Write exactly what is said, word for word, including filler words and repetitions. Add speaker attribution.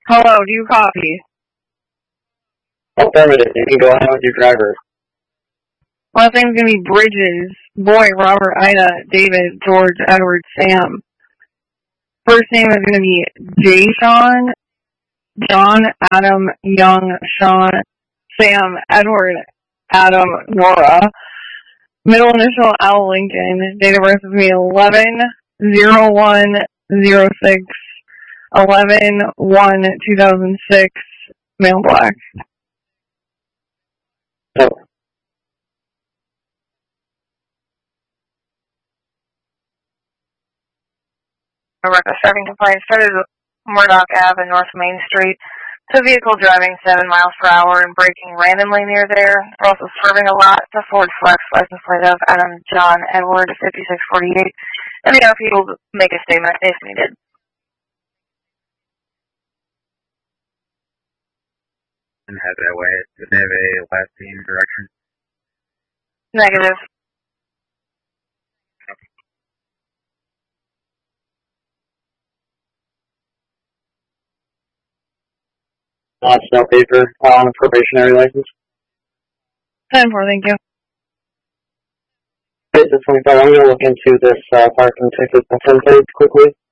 Speaker 1: Hello, do you copy?
Speaker 2: Affirmative. You can go ahead with your driver.
Speaker 1: Last name's gonna be Bridges. Boy, Robert, Ida, David, George, Edward, Sam. First name is gonna be J. Sean, John, Adam, Young, Sean, Sam, Edward, Adam, Nora. Middle initial Al Lincoln. Date of birth is gonna be eleven zero one zero six eleven one two thousand six. Male black.
Speaker 2: Oh.
Speaker 1: Rebecca, starting complaint started at Murdoch Avenue and North Main Street. To vehicle driving seven miles per hour and braking randomly near there. We're also swerving a lot. The Ford Flex license plate of Adam John Edward fifty-six forty-eight. And the R P will make a statement if needed.
Speaker 2: And head that way. Does they have a last name direction?
Speaker 1: Negative.
Speaker 2: Lots no paper on a probationary license.
Speaker 1: ten four, thank you.
Speaker 2: This is twenty-five. I'm going to look into this uh, parking ticket and plate quickly.